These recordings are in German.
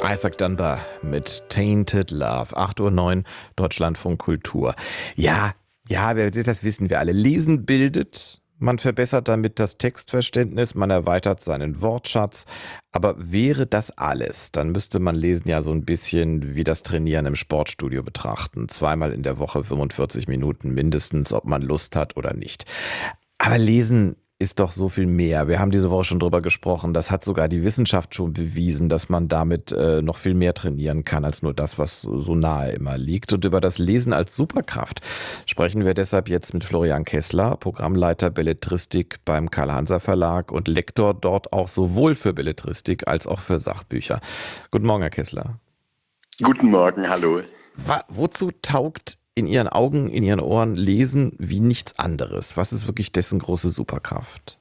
Isaac Dunbar mit Tainted Love. 8:09 Uhr, Deutschlandfunk Kultur. Ja, das wissen wir alle. Lesen bildet, man verbessert damit das Textverständnis, man erweitert seinen Wortschatz. Aber wäre das alles, dann müsste man Lesen ja so ein bisschen wie das Trainieren im Sportstudio betrachten. Zweimal in der Woche 45 Minuten mindestens, ob man Lust hat oder nicht. Aber Lesen ist doch so viel mehr. Wir haben diese Woche schon drüber gesprochen. Das hat sogar die Wissenschaft schon bewiesen, dass man damit noch viel mehr trainieren kann als nur das, was so nahe immer liegt. Und über das Lesen als Superkraft sprechen wir deshalb jetzt mit Florian Kessler, Programmleiter Belletristik beim Karl-Hanser-Verlag und Lektor dort auch sowohl für Belletristik als auch für Sachbücher. Guten Morgen, Herr Kessler. Guten Morgen, hallo. Wozu taugt in Ihren Augen, in Ihren Ohren Lesen wie nichts anderes? Was ist wirklich dessen große Superkraft?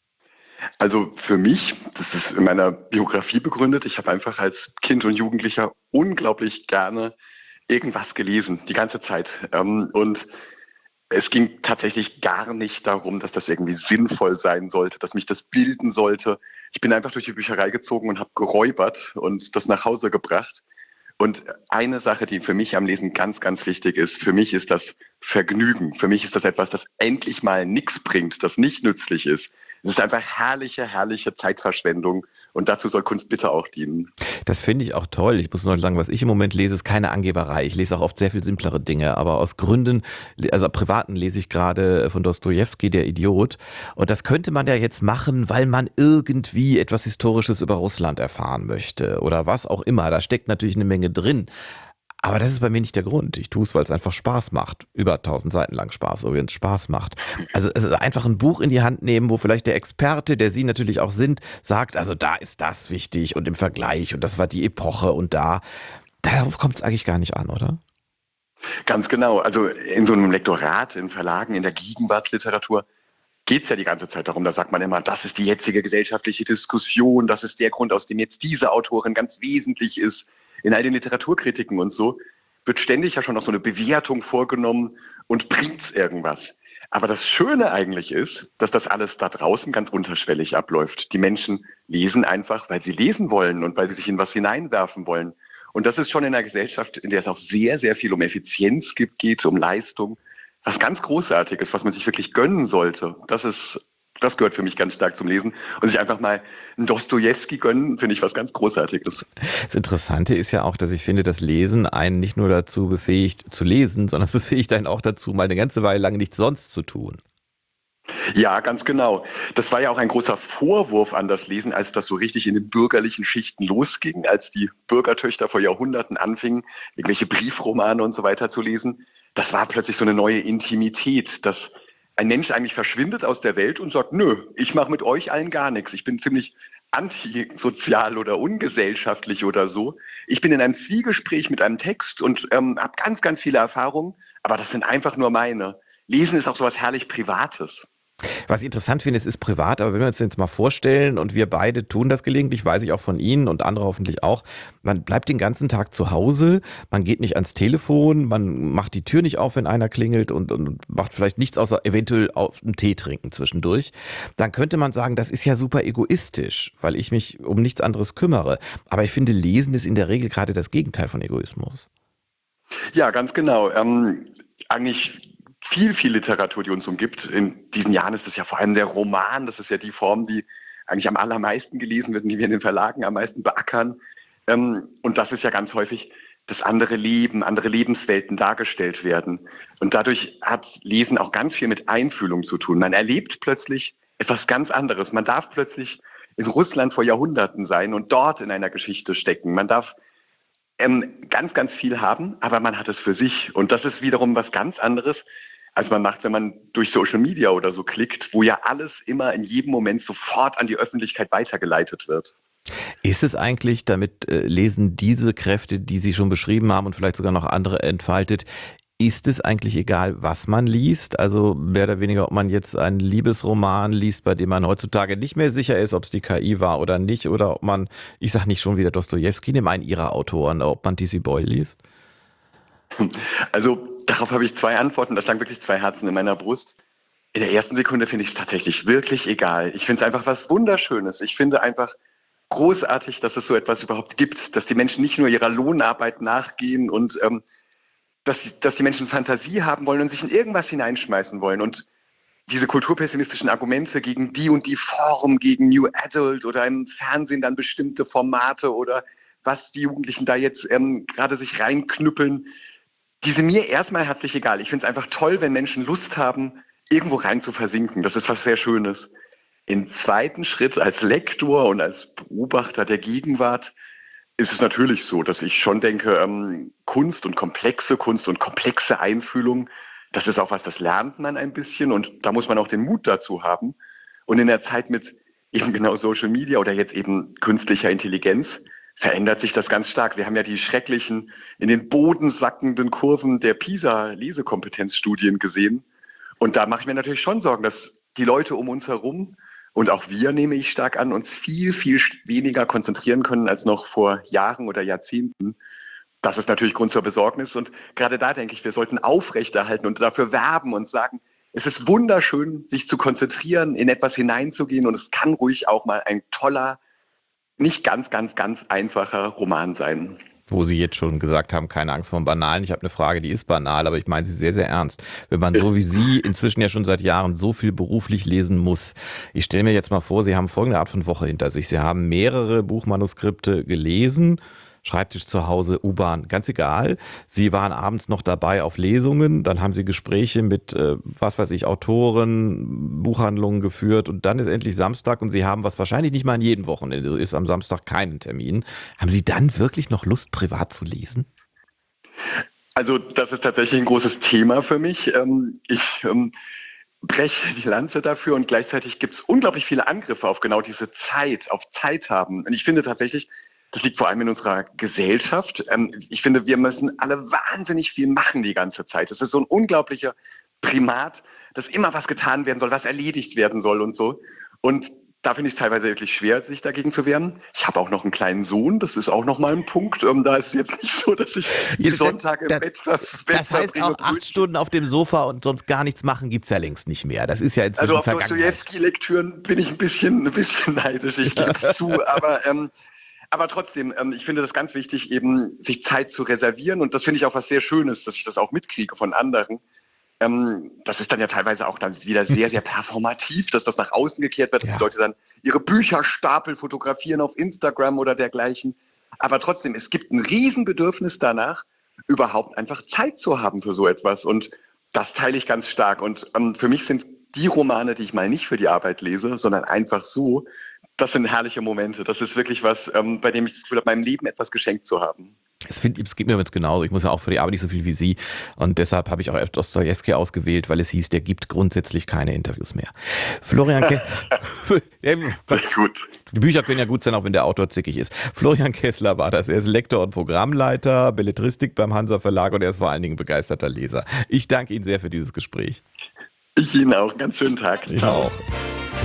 Also für mich, das ist in meiner Biografie begründet, ich habe einfach als Kind und Jugendlicher unglaublich gerne irgendwas gelesen, die ganze Zeit. Und es ging tatsächlich gar nicht darum, dass das irgendwie sinnvoll sein sollte, dass mich das bilden sollte. Ich bin einfach durch die Bücherei gezogen und habe geräubert und das nach Hause gebracht. Und eine Sache, die für mich am Lesen ganz, ganz wichtig ist, für mich ist das Vergnügen. Für mich ist das etwas, das endlich mal nichts bringt, das nicht nützlich ist. Es ist einfach herrliche Zeitverschwendung. Und dazu soll Kunst bitte auch dienen. Das finde ich auch toll. Ich muss nur sagen, was ich im Moment lese, ist keine Angeberei. Ich lese auch oft sehr viel simplere Dinge, aber aus Gründen, also privaten lese ich gerade von Dostojewski, Der Idiot. Und das könnte man ja jetzt machen, weil man irgendwie etwas Historisches über Russland erfahren möchte oder was auch immer. Da steckt natürlich eine Menge drin. Aber das ist bei mir nicht der Grund. Ich tue es, weil es einfach Spaß macht. Über 1000 Seiten lang Spaß, übrigens Spaß macht. Also es ist einfach ein Buch in die Hand nehmen, wo vielleicht der Experte, der Sie natürlich auch sind, sagt, also da ist das wichtig und im Vergleich und das war die Epoche und darauf kommt es eigentlich gar nicht an, oder? Ganz genau. Also in so einem Lektorat, in Verlagen, in der Gegenwartsliteratur geht es ja die ganze Zeit darum. Da sagt man immer, das ist die jetzige gesellschaftliche Diskussion, das ist der Grund, aus dem jetzt diese Autorin ganz wesentlich ist. In all den Literaturkritiken und so wird ständig ja schon noch so eine Bewertung vorgenommen und bringt's irgendwas. Aber das Schöne eigentlich ist, dass das alles da draußen ganz unterschwellig abläuft. Die Menschen lesen einfach, weil sie lesen wollen und weil sie sich in was hineinwerfen wollen. Und das ist schon in einer Gesellschaft, in der es auch sehr, sehr viel um Effizienz geht, um Leistung, was ganz Großartiges, was man sich wirklich gönnen sollte. Das gehört für mich ganz stark zum Lesen. Und sich einfach mal einen Dostojewski gönnen, finde ich was ganz Großartiges. Das Interessante ist ja auch, dass ich finde, das Lesen einen nicht nur dazu befähigt zu lesen, sondern es befähigt einen auch dazu, mal eine ganze Weile lang nichts sonst zu tun. Ja, ganz genau. Das war ja auch ein großer Vorwurf an das Lesen, als das so richtig in den bürgerlichen Schichten losging, als die Bürgertöchter vor Jahrhunderten anfingen, irgendwelche Briefromane und so weiter zu lesen. Das war plötzlich so eine neue Intimität, dass ein Mensch eigentlich verschwindet aus der Welt und sagt, nö, ich mache mit euch allen gar nichts. Ich bin ziemlich antisozial oder ungesellschaftlich oder so. Ich bin in einem Zwiegespräch mit einem Text und habe ganz, ganz viele Erfahrungen, aber das sind einfach nur meine. Lesen ist auch sowas herrlich Privates. Was ich interessant finde, es ist privat, aber wenn wir uns jetzt mal vorstellen und wir beide tun das gelegentlich, weiß ich auch von Ihnen und andere hoffentlich auch, man bleibt den ganzen Tag zu Hause, man geht nicht ans Telefon, man macht die Tür nicht auf, wenn einer klingelt und macht vielleicht nichts außer eventuell auf einen Tee trinken zwischendurch, dann könnte man sagen, das ist ja super egoistisch, weil ich mich um nichts anderes kümmere. Aber ich finde, Lesen ist in der Regel gerade das Gegenteil von Egoismus. Ja, ganz genau. Eigentlich viel Literatur, die uns umgibt. In diesen Jahren ist es ja vor allem der Roman. Das ist ja die Form, die eigentlich am allermeisten gelesen wird und die wir in den Verlagen am meisten beackern. Und das ist ja ganz häufig, dass andere Leben, andere Lebenswelten dargestellt werden. Und dadurch hat Lesen auch ganz viel mit Einfühlung zu tun. Man erlebt plötzlich etwas ganz anderes. Man darf plötzlich in Russland vor Jahrhunderten sein und dort in einer Geschichte stecken. Man darf ganz viel haben, aber man hat es für sich. Und das ist wiederum was ganz anderes, als man macht, wenn man durch Social Media oder so klickt, wo ja alles immer in jedem Moment sofort an die Öffentlichkeit weitergeleitet wird. Ist es eigentlich, damit Lesen diese Kräfte, die Sie schon beschrieben haben und vielleicht sogar noch andere entfaltet, ist es eigentlich egal, was man liest? Also mehr oder weniger, ob man jetzt einen Liebesroman liest, bei dem man heutzutage nicht mehr sicher ist, ob es die KI war oder nicht, oder ob man, ich sag nicht schon wieder Dostojewski, nehme einen Ihrer Autoren, ob man DC Boyle liest? Also darauf habe ich zwei Antworten. Da schlagen wirklich zwei Herzen in meiner Brust. In der ersten Sekunde finde ich es tatsächlich wirklich egal. Ich finde es einfach was Wunderschönes. Ich finde einfach, großartig, dass es so etwas überhaupt gibt, dass die Menschen nicht nur ihrer Lohnarbeit nachgehen und dass die Menschen Fantasie haben wollen und sich in irgendwas hineinschmeißen wollen. Und diese kulturpessimistischen Argumente gegen die und die Form, gegen New Adult oder im Fernsehen dann bestimmte Formate oder was die Jugendlichen da jetzt gerade sich reinknüppeln, die sind mir erstmal herzlich egal. Ich finde es einfach toll, wenn Menschen Lust haben, irgendwo rein zu versinken. Das ist was sehr Schönes. Im zweiten Schritt als Lektor und als Beobachter der Gegenwart ist es natürlich so, dass ich schon denke, Kunst und komplexe Einfühlung, das ist auch was, das lernt man ein bisschen und da muss man auch den Mut dazu haben. Und in der Zeit mit eben genau Social Media oder jetzt eben künstlicher Intelligenz verändert sich das ganz stark. Wir haben ja die schrecklichen, in den Boden sackenden Kurven der PISA-Lesekompetenzstudien gesehen. Und da mache ich mir natürlich schon Sorgen, dass die Leute um uns herum und auch wir, nehme ich stark an, uns viel, viel weniger konzentrieren können als noch vor Jahren oder Jahrzehnten. Das ist natürlich Grund zur Besorgnis. Und gerade da denke ich, wir sollten aufrechterhalten und dafür werben und sagen, es ist wunderschön, sich zu konzentrieren, in etwas hineinzugehen. Und es kann ruhig auch mal ein toller, nicht ganz einfacher Roman sein. Wo Sie jetzt schon gesagt haben, keine Angst vor dem Banalen. Ich habe eine Frage, die ist banal, aber ich meine sie sehr, sehr ernst. Wenn man so wie Sie inzwischen ja schon seit Jahren so viel beruflich lesen muss. Ich stelle mir jetzt mal vor, Sie haben folgende Art von Woche hinter sich. Sie haben mehrere Buchmanuskripte gelesen, Schreibtisch zu Hause, U-Bahn, ganz egal. Sie waren abends noch dabei auf Lesungen, dann haben Sie Gespräche mit, Autoren, Buchhandlungen geführt und dann ist endlich Samstag und Sie haben, was wahrscheinlich nicht mal an jedem Wochenende so ist, am Samstag keinen Termin. Haben Sie dann wirklich noch Lust, privat zu lesen? Also das ist tatsächlich ein großes Thema für mich. Ich breche die Lanze dafür und gleichzeitig gibt es unglaublich viele Angriffe auf genau diese Zeit, auf Zeit haben. Und ich finde tatsächlich, das liegt vor allem in unserer Gesellschaft. Ich finde, wir müssen alle wahnsinnig viel machen die ganze Zeit. Es ist so ein unglaublicher Primat, dass immer was getan werden soll, was erledigt werden soll und so. Und da finde ich es teilweise wirklich schwer, sich dagegen zu wehren. Ich habe auch noch einen kleinen Sohn, das ist auch noch mal ein Punkt. Da ist es jetzt nicht so, dass ich die Sonntage im Bett Das heißt auch 8 Stunden auf dem Sofa und sonst gar nichts machen gibt's ja längst nicht mehr. Das ist ja inzwischen Vergangenheit. Also auf Dostojewski-Lektüren bin ich ein bisschen neidisch, ich gebe es zu. Aber trotzdem, ich finde das ganz wichtig, eben sich Zeit zu reservieren. Und das finde ich auch was sehr Schönes, dass ich das auch mitkriege von anderen. Das ist dann ja teilweise auch dann wieder sehr, sehr performativ, dass das nach außen gekehrt wird, dass die Leute dann ihre Bücherstapel fotografieren auf Instagram oder dergleichen. Aber trotzdem, es gibt ein Riesenbedürfnis danach, überhaupt einfach Zeit zu haben für so etwas. Und das teile ich ganz stark. Und für mich sind die Romane, die ich mal nicht für die Arbeit lese, sondern einfach so, das sind herrliche Momente. Das ist wirklich was, bei dem ich das Gefühl habe, meinem Leben etwas geschenkt zu haben. Es geht mir jetzt genauso. Ich muss ja auch für die Arbeit nicht so viel wie Sie. Und deshalb habe ich auch Dostojewski ausgewählt, weil es hieß, der gibt grundsätzlich keine Interviews mehr. Florian Gut. Die Bücher können ja gut sein, auch wenn der Autor zickig ist. Florian Kessler war das. Er ist Lektor und Programmleiter, Belletristik beim Hansa Verlag und er ist vor allen Dingen begeisterter Leser. Ich danke Ihnen sehr für dieses Gespräch. Ich Ihnen auch. Einen ganz schönen Tag. Ihnen auch.